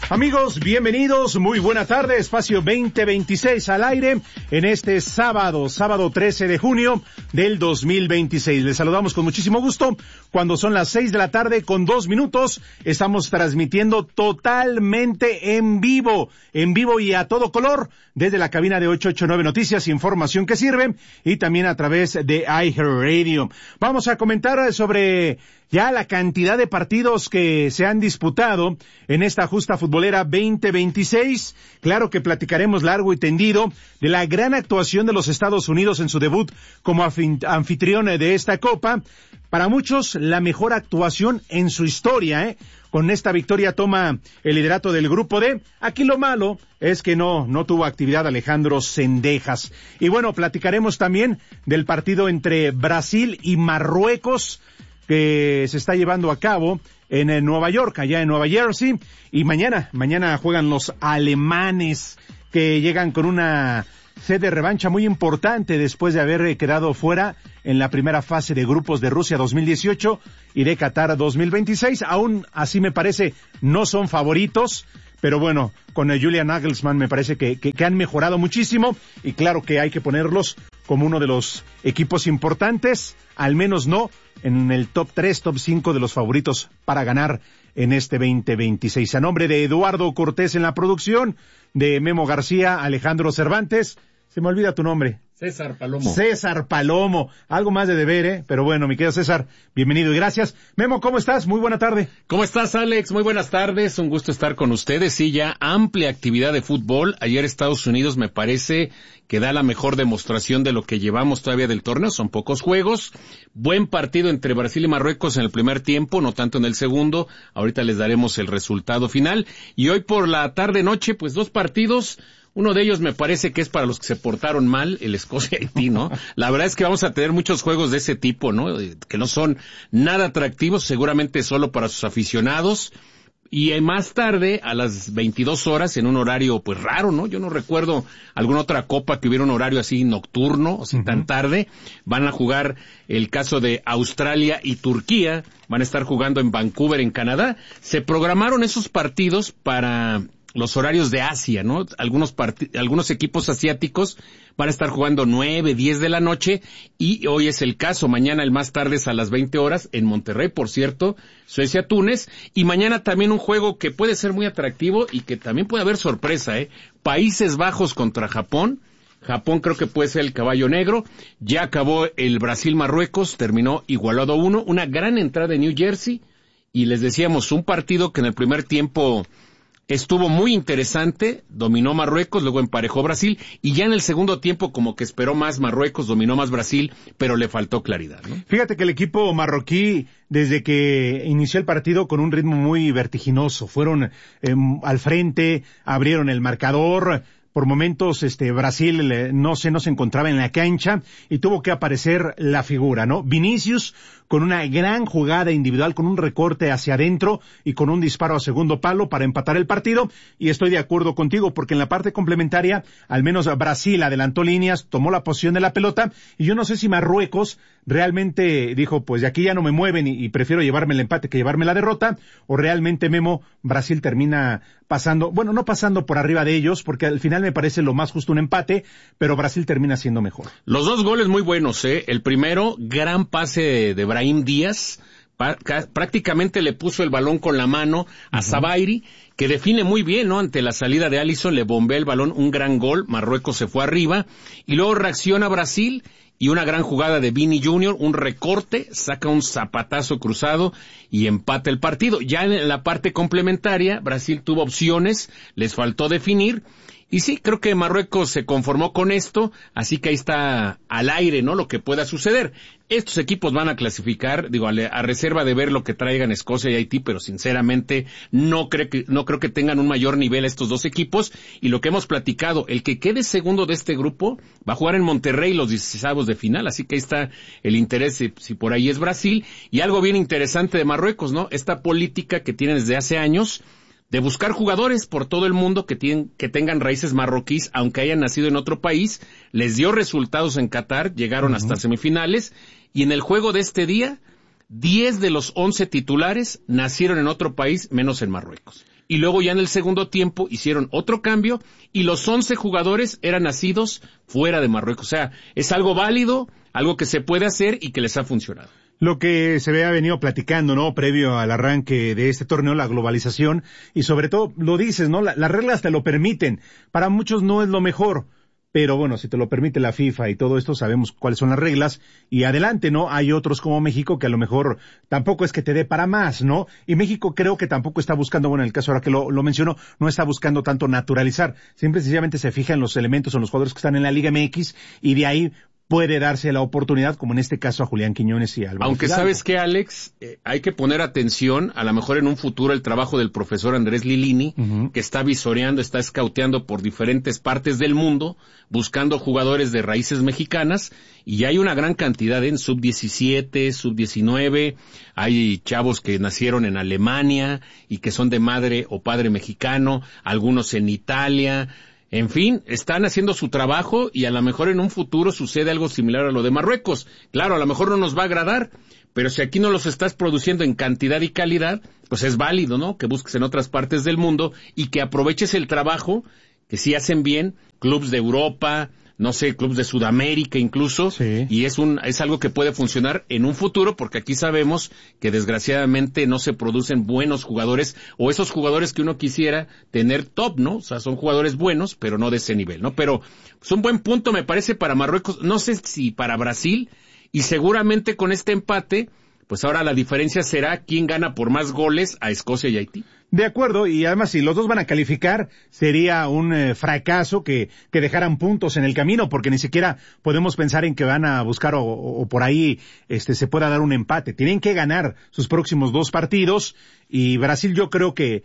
Amigos, bienvenidos, muy buena tarde, Espacio 2026 al aire en este sábado 13 de junio del 2026. Les saludamos con muchísimo gusto cuando son las 6 de la tarde con 2 minutos. Estamos transmitiendo totalmente en vivo y a todo color desde la cabina de 889 Noticias, información que sirve, y también a través de iHeartRadio. Vamos a comentar sobre ya la cantidad de partidos que se han disputado en esta justa futbolera 2026. Claro que platicaremos largo y tendido de la gran actuación de los Estados Unidos en su debut como anfitrión de esta Copa. Para muchos, la mejor actuación en su historia, Con esta victoria toma el liderato del grupo D. Aquí lo malo es que no tuvo actividad Alejandro Zendejas. Y bueno, platicaremos también del partido entre Brasil y Marruecos, que se está llevando a cabo en Nueva York, allá en Nueva Jersey, y mañana juegan los alemanes, que llegan con una sed de revancha muy importante después de haber quedado fuera en la primera fase de grupos de Rusia 2018 y de Qatar 2026. Aún así me parece no son favoritos, pero bueno, con el Julian Nagelsmann me parece que han mejorado muchísimo, y claro que hay que ponerlos como uno de los equipos importantes, al menos no en el top 3, top 5 de los favoritos para ganar en este 2026. A nombre de Eduardo Cortés en la producción, de Memo García, Alejandro Cervantes, se me olvida tu nombre. César Palomo. César Palomo. Algo más de deber, pero bueno, mi querido César, bienvenido y gracias. Memo, ¿cómo estás? Muy buena tarde. ¿Cómo estás, Alex? Muy buenas tardes, un gusto estar con ustedes. Sí, ya amplia actividad de fútbol. Ayer Estados Unidos me parece que da la mejor demostración de lo que llevamos todavía del torneo. Son pocos juegos. Buen partido entre Brasil y Marruecos en el primer tiempo, no tanto en el segundo. Ahorita les daremos el resultado final. Y hoy por la tarde-noche, pues 2 partidos. Uno de ellos me parece que es para los que se portaron mal, el Escocia-Haití, ¿no? La verdad es que vamos a tener muchos juegos de ese tipo, ¿no? Que no son nada atractivos, seguramente solo para sus aficionados. Y más tarde, a las 22 horas, en un horario pues raro, ¿no? Yo no recuerdo alguna otra copa que hubiera un horario así nocturno, así tan tarde. Van a jugar el caso de Australia y Turquía, van a estar jugando en Vancouver, en Canadá. Se programaron esos partidos para los horarios de Asia, ¿no? Algunos equipos asiáticos van a estar jugando 9, 10 de la noche, y hoy es el caso. Mañana el más tarde es a las 20 horas, en Monterrey, por cierto, Suecia-Túnez, y mañana también un juego que puede ser muy atractivo y que también puede haber sorpresa, Países Bajos contra Japón. Japón creo que puede ser el caballo negro. Ya acabó el Brasil-Marruecos, terminó igualado a 1, una gran entrada en New Jersey, y les decíamos, un partido que en el primer tiempo estuvo muy interesante, dominó Marruecos, luego emparejó Brasil, y ya en el segundo tiempo como que esperó más Marruecos, dominó más Brasil, pero le faltó claridad, ¿no? Fíjate que el equipo marroquí, desde que inició el partido con un ritmo muy vertiginoso, fueron al frente, abrieron el marcador. Por momentos, Brasil no se encontraba en la cancha y tuvo que aparecer la figura, ¿no? Vinicius, con una gran jugada individual, con un recorte hacia adentro y con un disparo a segundo palo para empatar el partido. Y estoy de acuerdo contigo, porque en la parte complementaria, al menos Brasil adelantó líneas, tomó la posición de la pelota, y yo no sé si Marruecos realmente dijo, pues de aquí ya no me mueven y prefiero llevarme el empate que llevarme la derrota, o realmente, Memo, Brasil termina pasando, bueno, no pasando por arriba de ellos, porque al final me parece lo más justo un empate, pero Brasil termina siendo mejor. Los 2 goles muy buenos, El primero, gran pase de Brahim Díaz, prácticamente le puso el balón con la mano a Zabairi, que define muy bien, ¿no? Ante la salida de Alisson, le bombea el balón, un gran gol, Marruecos se fue arriba, y luego reacciona Brasil, y una gran jugada de Vini Jr., un recorte, saca un zapatazo cruzado y empata el partido. Ya en la parte complementaria, Brasil tuvo opciones, les faltó definir, y sí, creo que Marruecos se conformó con esto, así que ahí está al aire, ¿no? Lo que pueda suceder. Estos equipos van a clasificar, a reserva de ver lo que traigan Escocia y Haití, pero sinceramente no creo que tengan un mayor nivel estos 2 equipos, y lo que hemos platicado, el que quede segundo de este grupo va a jugar en Monterrey los 16avos de final, así que ahí está el interés si por ahí es Brasil. Y algo bien interesante de Marruecos, ¿no? Esta política que tienen desde hace años de buscar jugadores por todo el mundo que tengan raíces marroquíes, aunque hayan nacido en otro país. Les dio resultados en Qatar, llegaron hasta semifinales, y en el juego de este día, 10 de los 11 titulares nacieron en otro país, menos en Marruecos. y luego ya en el segundo tiempo hicieron otro cambio y los 11 jugadores eran nacidos fuera de Marruecos. O sea, es algo válido, algo que se puede hacer y que les ha funcionado. Lo que se había venido platicando, ¿no? Previo al arranque de este torneo, la globalización, y sobre todo, lo dices, ¿no? Las reglas te lo permiten. Para muchos no es lo mejor, pero bueno, si te lo permite la FIFA y todo esto, sabemos cuáles son las reglas, y adelante, ¿no? Hay otros como México que a lo mejor tampoco es que te dé para más, ¿no? Y México creo que tampoco está buscando, bueno, en el caso ahora que lo menciono, no está buscando tanto naturalizar. Simple y sencillamente se fija en los elementos o en los jugadores que están en la Liga MX, y de ahí puede darse la oportunidad, como en este caso a Julián Quiñones y a Álvaro Aunque Fidalgo. sabes que, Alex, hay que poner atención, a lo mejor en un futuro, el trabajo del profesor Andrés Lilini, que está visoreando, está escauteando por diferentes partes del mundo, buscando jugadores de raíces mexicanas, y hay una gran cantidad en sub-17, sub-19, hay chavos que nacieron en Alemania y que son de madre o padre mexicano, algunos en Italia. En fin, están haciendo su trabajo y a lo mejor en un futuro sucede algo similar a lo de Marruecos. Claro, a lo mejor no nos va a agradar, pero si aquí no los estás produciendo en cantidad y calidad, pues es válido, ¿no? Que busques en otras partes del mundo y que aproveches el trabajo que sí hacen bien clubes de Europa, no sé, clubes de Sudamérica incluso, sí. Y es algo que puede funcionar en un futuro, porque aquí sabemos que desgraciadamente no se producen buenos jugadores, o esos jugadores que uno quisiera tener top, ¿no? O sea, son jugadores buenos, pero no de ese nivel, ¿no? Pero es un buen punto, me parece, para Marruecos, no sé si para Brasil, y seguramente con este empate, pues ahora la diferencia será quién gana por más goles a Escocia y Haití. De acuerdo, y además si los dos van a calificar, sería un fracaso que dejaran puntos en el camino, porque ni siquiera podemos pensar en que van a buscar o por ahí se pueda dar un empate. Tienen que ganar sus próximos 2 partidos, y Brasil yo creo que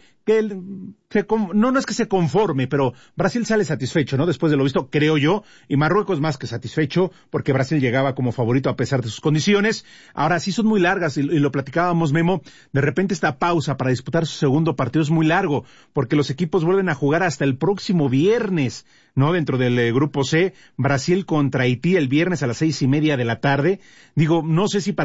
no es que se conforme, pero Brasil sale satisfecho, ¿no? Después de lo visto, creo yo, y Marruecos más que satisfecho, porque Brasil llegaba como favorito a pesar de sus condiciones. Ahora sí son muy largas, y lo platicábamos, Memo, de repente esta pausa para disputar su segundo partido es muy largo, porque los equipos vuelven a jugar hasta el próximo viernes, ¿no? Dentro del grupo C, Brasil contra Haití el viernes a las 6:30 p.m. Digo, no sé si para